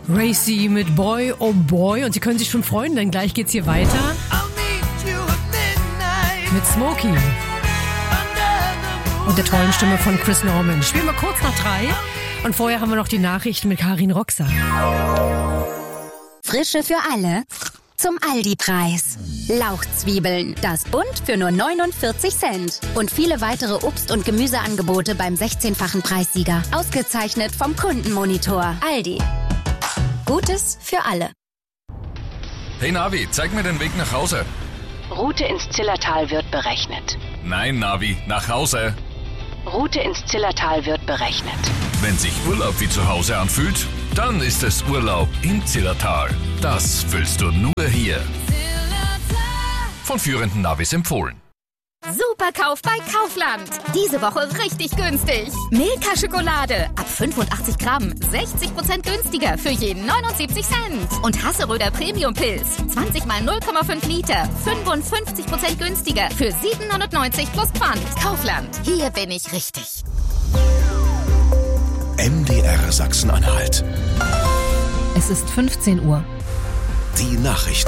Racy mit Boy, oh Boy. Und Sie können sich schon freuen, denn gleich geht's hier weiter mit Smokey und der tollen Stimme von Chris Norman. Spielen wir kurz nach 3 und vorher haben wir noch die Nachrichten mit Karin Roxer. Frische für alle zum Aldi-Preis. Lauchzwiebeln, das Bund für nur 49 Cent. Und viele weitere Obst- und Gemüseangebote beim 16-fachen Preissieger. Ausgezeichnet vom Kundenmonitor. Aldi. Gutes für alle. Hey Navi, zeig mir den Weg nach Hause. Route ins Zillertal wird berechnet. Nein, Navi, nach Hause. Route ins Zillertal wird berechnet. Wenn sich Urlaub wie zu Hause anfühlt, dann ist es Urlaub im Zillertal. Das fühlst du nur hier. Von führenden Navis empfohlen. Superkauf bei Kaufland. Diese Woche richtig günstig. Milka Schokolade ab 85 Gramm. 60% günstiger für jeden 79 Cent. Und Hasseröder Premium Pilz. 20 mal 0,5 Liter. 55% günstiger für 7,99 plus Pfand. Kaufland. Hier bin ich richtig. MDR Sachsen-Anhalt. Es ist 15 Uhr. Die Nachrichten.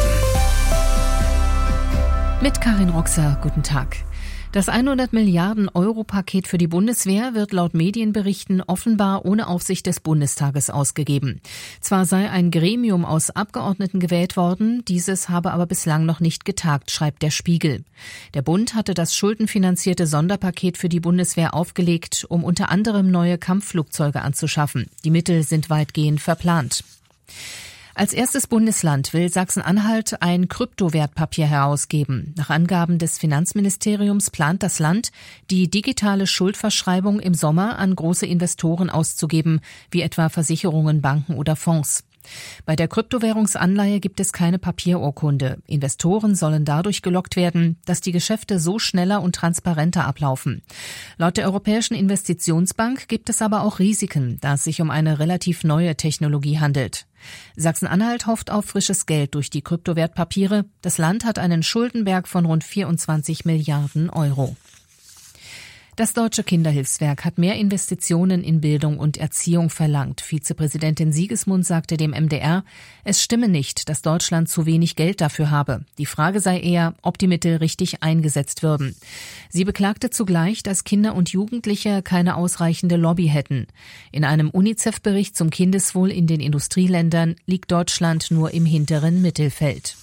Mit Karin Roxer, guten Tag. Das 100 Milliarden Euro Paket für die Bundeswehr wird laut Medienberichten offenbar ohne Aufsicht des Bundestages ausgegeben. Zwar sei ein Gremium aus Abgeordneten gewählt worden, dieses habe aber bislang noch nicht getagt, schreibt der Spiegel. Der Bund hatte das schuldenfinanzierte Sonderpaket für die Bundeswehr aufgelegt, um unter anderem neue Kampfflugzeuge anzuschaffen. Die Mittel sind weitgehend verplant. Als erstes Bundesland will Sachsen-Anhalt ein Kryptowertpapier herausgeben. Nach Angaben des Finanzministeriums plant das Land, die digitale Schuldverschreibung im Sommer an große Investoren auszugeben, wie etwa Versicherungen, Banken oder Fonds. Bei der Kryptowährungsanleihe gibt es keine Papierurkunde. Investoren sollen dadurch gelockt werden, dass die Geschäfte so schneller und transparenter ablaufen. Laut der Europäischen Investitionsbank gibt es aber auch Risiken, da es sich um eine relativ neue Technologie handelt. Sachsen-Anhalt hofft auf frisches Geld durch die Kryptowertpapiere. Das Land hat einen Schuldenberg von rund 24 Milliarden Euro. Das Deutsche Kinderhilfswerk hat mehr Investitionen in Bildung und Erziehung verlangt. Vizepräsidentin Siegesmund sagte dem MDR, es stimme nicht, dass Deutschland zu wenig Geld dafür habe. Die Frage sei eher, ob die Mittel richtig eingesetzt würden. Sie beklagte zugleich, dass Kinder und Jugendliche keine ausreichende Lobby hätten. In einem UNICEF-Bericht zum Kindeswohl in den Industrieländern liegt Deutschland nur im hinteren Mittelfeld.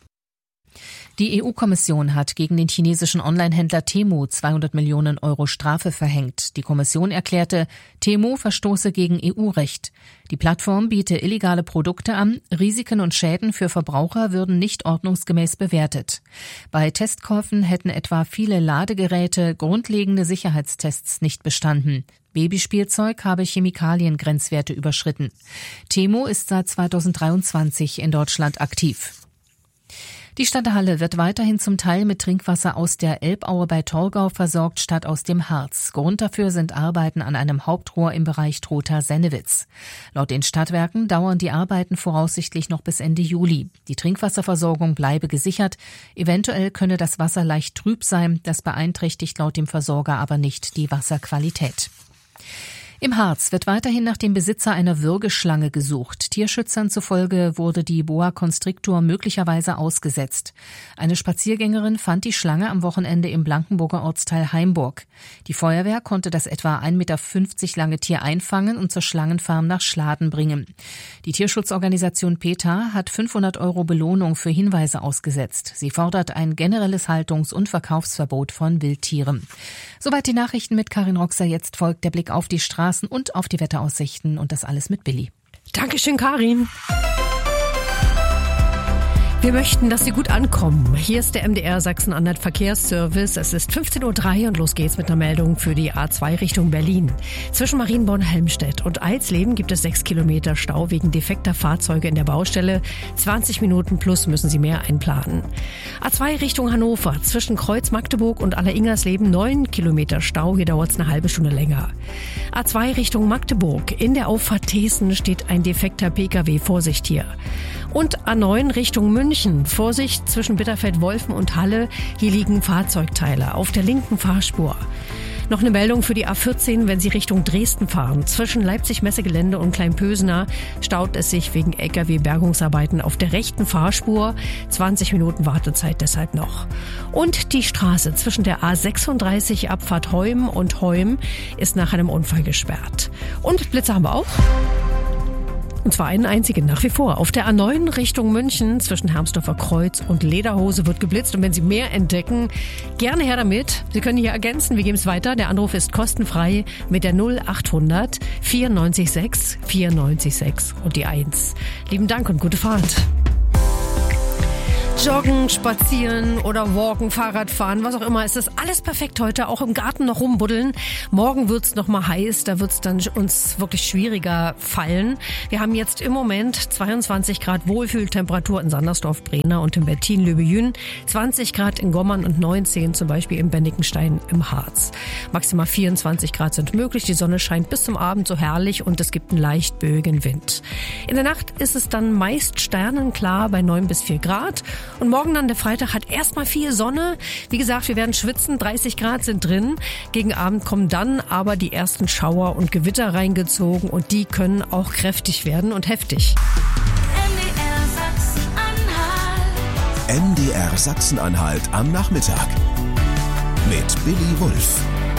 Die EU-Kommission hat gegen den chinesischen Onlinehändler Temu 200 Millionen Euro Strafe verhängt. Die Kommission erklärte, Temu verstoße gegen EU-Recht. Die Plattform biete illegale Produkte an, Risiken und Schäden für Verbraucher würden nicht ordnungsgemäß bewertet. Bei Testkäufen hätten etwa viele Ladegeräte grundlegende Sicherheitstests nicht bestanden. Babyspielzeug habe Chemikaliengrenzwerte überschritten. Temu ist seit 2023 in Deutschland aktiv. Die Stadthalle wird weiterhin zum Teil mit Trinkwasser aus der Elbaue bei Torgau versorgt, statt aus dem Harz. Grund dafür sind Arbeiten an einem Hauptrohr im Bereich Trotha-Sennewitz. Laut den Stadtwerken dauern die Arbeiten voraussichtlich noch bis Ende Juli. Die Trinkwasserversorgung bleibe gesichert. Eventuell könne das Wasser leicht trüb sein. Das beeinträchtigt laut dem Versorger aber nicht die Wasserqualität. Im Harz wird weiterhin nach dem Besitzer einer Würgeschlange gesucht. Tierschützern zufolge wurde die Boa constrictor möglicherweise ausgesetzt. Eine Spaziergängerin fand die Schlange am Wochenende im Blankenburger Ortsteil Heimburg. Die Feuerwehr konnte das etwa 1,50 Meter lange Tier einfangen und zur Schlangenfarm nach Schladen bringen. Die Tierschutzorganisation PETA hat 500 € Belohnung für Hinweise ausgesetzt. Sie fordert ein generelles Haltungs- und Verkaufsverbot von Wildtieren. Soweit die Nachrichten mit Karin Roxer. Jetzt folgt der Blick auf die Straßen und auf die Wetteraussichten und das alles mit Billy. Dankeschön, Karin. Wir möchten, dass Sie gut ankommen. Hier ist der MDR Sachsen-Anhalt Verkehrsservice. Es ist 15:03 Uhr und los geht's mit einer Meldung für die A2 Richtung Berlin. Zwischen Marienborn-Helmstedt und Eisleben gibt es 6 Kilometer Stau wegen defekter Fahrzeuge in der Baustelle. 20 Minuten plus müssen Sie mehr einplanen. A2 Richtung Hannover. Zwischen Kreuz-Magdeburg und Aller-Ingersleben 9 Kilometer Stau. Hier dauert es eine halbe Stunde länger. A2 Richtung Magdeburg. In der Auffahrt Thesen steht ein defekter Pkw. Vorsicht hier. Und A9 Richtung München. Vorsicht zwischen Bitterfeld-Wolfen und Halle. Hier liegen Fahrzeugteile auf der linken Fahrspur. Noch eine Meldung für die A14, wenn Sie Richtung Dresden fahren. Zwischen Leipzig-Messegelände und Kleinpösener staut es sich wegen LKW-Bergungsarbeiten auf der rechten Fahrspur. 20 Minuten Wartezeit deshalb noch. Und die Straße zwischen der A36 Abfahrt Heum und Heum ist nach einem Unfall gesperrt. Und Blitze haben wir auch. Und zwar einen einzigen nach wie vor. Auf der A9 Richtung München zwischen Hermsdorfer Kreuz und Lederhose wird geblitzt. Und wenn Sie mehr entdecken, gerne her damit. Sie können hier ergänzen, wir geben es weiter. Der Anruf ist kostenfrei mit der 0800 94 94 6 und die 1. Lieben Dank und gute Fahrt. Joggen, spazieren oder walken, Fahrrad fahren, was auch immer. Es ist alles perfekt heute, auch im Garten noch rumbuddeln. Morgen wird's noch mal heiß, da wird's dann uns wirklich schwieriger fallen. Wir haben jetzt im Moment 22 Grad Wohlfühltemperatur in Sandersdorf, Brena und in Bertin-Löbejün, 20 Grad in Gommern und 19 zum Beispiel in Bennikenstein im Harz. Maximal 24 Grad sind möglich, die Sonne scheint bis zum Abend so herrlich und es gibt einen leicht böigen Wind. In der Nacht ist es dann meist sternenklar bei 9 bis 4 Grad. Und morgen dann, der Freitag, hat erstmal viel Sonne. Wie gesagt, wir werden schwitzen, 30 Grad sind drin. Gegen Abend kommen dann aber die ersten Schauer und Gewitter reingezogen und die können auch kräftig werden und heftig. NDR Sachsen-Anhalt am Nachmittag mit Billy Wulff.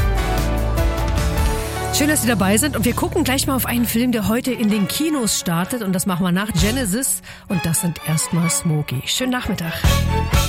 Schön, dass Sie dabei sind und wir gucken gleich mal auf einen Film, der heute in den Kinos startet und das machen wir nach Genesis und das sind erstmal Smokey. Schönen Nachmittag.